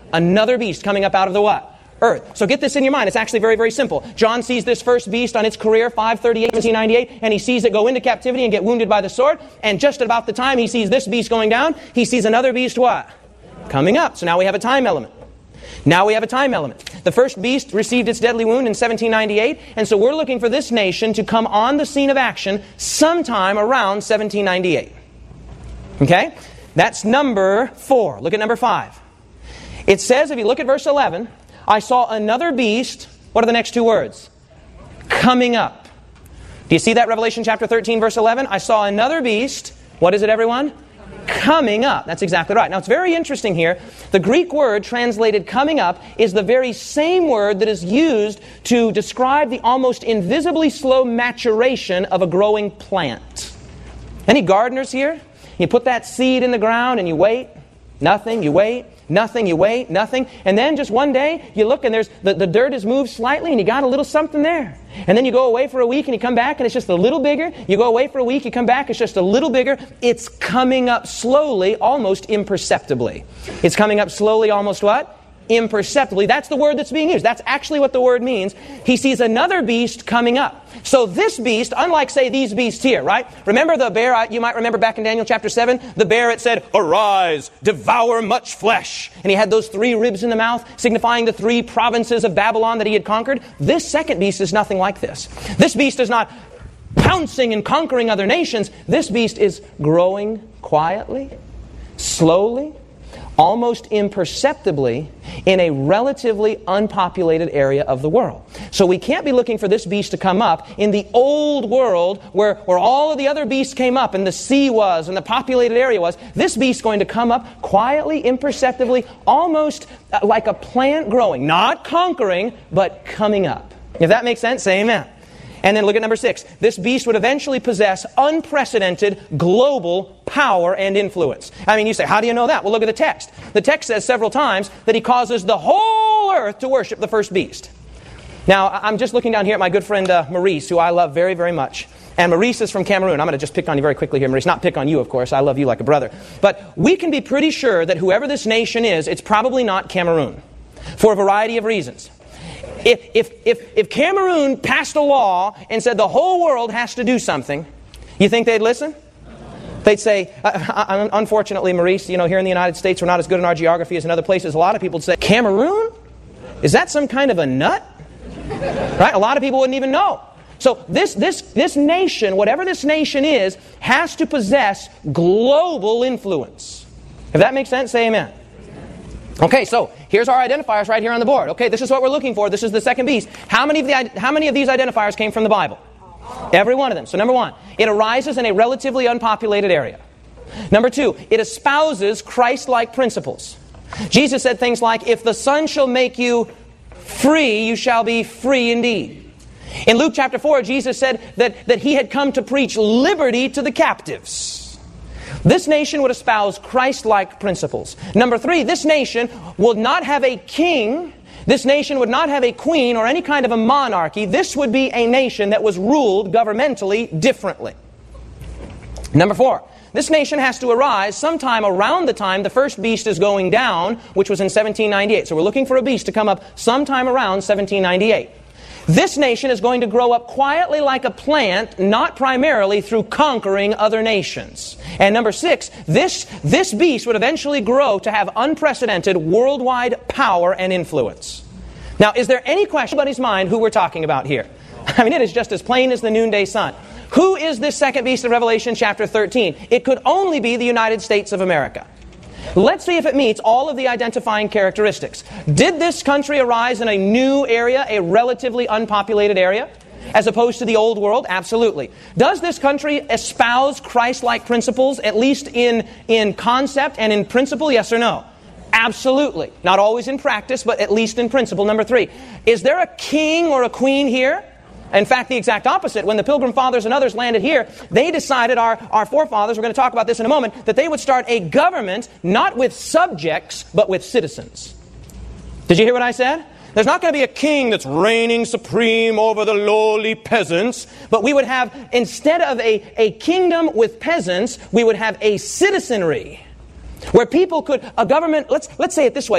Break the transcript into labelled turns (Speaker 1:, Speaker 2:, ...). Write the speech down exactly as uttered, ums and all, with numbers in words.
Speaker 1: Another beast coming up out of the what? Earth. So get this in your mind. It's actually very, very simple. John sees this first beast on its career, five thirty-eight, seventeen ninety-eight, and he sees it go into captivity and get wounded by the sword. And just about the time he sees this beast going down, he sees another beast what? Coming up. So now we have a time element. Now we have a time element. The first beast received its deadly wound in seventeen ninety-eight, and so we're looking for this nation to come on the scene of action sometime around seventeen ninety-eight. Okay? That's number four. Look at number five. It says, if you look at verse eleven, I saw another beast. What are the next two words? Coming up. Do you see that? Revelation chapter thirteen, verse eleven? I saw another beast. What is it, everyone? Coming up. That's exactly right. Now, it's very interesting here. The Greek word translated coming up is the very same word that is used to describe the almost invisibly slow maturation of a growing plant. Any gardeners here? You put that seed in the ground and you wait. Nothing. You wait. Nothing, you wait, nothing. And then just one day, you look and there's the, the dirt has moved slightly and you got a little something there. And then you go away for a week and you come back and it's just a little bigger. You go away for a week, you come back, it's just a little bigger. It's coming up slowly, almost imperceptibly. It's coming up slowly, almost what? Imperceptibly. That's the word that's being used. That's actually what the word means. He sees another beast coming up. So this beast, unlike, say, these beasts here, right? Remember the bear, you might remember back in Daniel chapter seven, the bear, it said, arise, devour much flesh. And he had those three ribs in the mouth, signifying the three provinces of Babylon that he had conquered. This second beast is nothing like this. This beast is not pouncing and conquering other nations. This beast is growing quietly, slowly, almost imperceptibly in a relatively unpopulated area of the world. So we can't be looking for this beast to come up in the old world where, where all of the other beasts came up and the sea was and the populated area was. This beast is going to come up quietly, imperceptibly, almost like a plant growing, not conquering, but coming up. If that makes sense, say amen. And then look at number six. This beast would eventually possess unprecedented global power and influence. I mean, you say, how do you know that? Well, look at the text. The text says several times that he causes the whole earth to worship the first beast. Now, I'm just looking down here at my good friend uh, Maurice, who I love very, very much. And Maurice is from Cameroon. I'm going to just pick on you very quickly here, Maurice. Not pick on you, of course. I love you like a brother. But we can be pretty sure that whoever this nation is, it's probably not Cameroon. For a variety of reasons. If, if, if, if Cameroon passed a law and said the whole world has to do something, you think they'd listen? They'd say, uh, unfortunately, Maurice, you know, here in the United States, we're not as good in our geography as in other places. A lot of people would say, Cameroon? Is that some kind of a nut? Right? A lot of people wouldn't even know. So this, this, this nation, whatever this nation is, has to possess global influence. If that makes sense, say amen. Okay, so here's our identifiers right here on the board. Okay, this is what we're looking for. This is the second beast. How many of the how many of these identifiers came from the Bible? Every one of them. So number one, it arises in a relatively unpopulated area. Number two, it espouses Christ-like principles. Jesus said things like, if the Son shall make you free, you shall be free indeed. In Luke chapter four, Jesus said that, that he had come to preach liberty to the captives. This nation would espouse Christ-like principles. Number three, this nation would not have a king. This nation would not have a queen or any kind of a monarchy. This would be a nation that was ruled governmentally differently. Number four, this nation has to arise sometime around the time the first beast is going down, which was in seventeen ninety-eight. So we're looking for a beast to come up sometime around seventeen ninety-eight. This nation is going to grow up quietly like a plant, not primarily through conquering other nations. And number six, this, this beast would eventually grow to have unprecedented worldwide power and influence. Now, is there any question in anybody's mind who we're talking about here? I mean, it is just as plain as the noonday sun. Who is this second beast of Revelation chapter thirteen? It could only be the United States of America. Let's see if it meets all of the identifying characteristics. Did this country arise in a new area, a relatively unpopulated area, as opposed to the old world? Absolutely. Does this country espouse Christ-like principles, at least in, in concept and in principle? Yes or no? Absolutely. Not always in practice, but at least in principle. Number three, is there a king or a queen here? In fact, the exact opposite. When the Pilgrim Fathers and others landed here, they decided, our, our forefathers, we're going to talk about this in a moment, that they would start a government not with subjects, but with citizens. Did you hear what I said? There's not going to be a king that's reigning supreme over the lowly peasants, but we would have, instead of a, a kingdom with peasants, we would have a citizenry where people could, a government, let's, let's say it this way,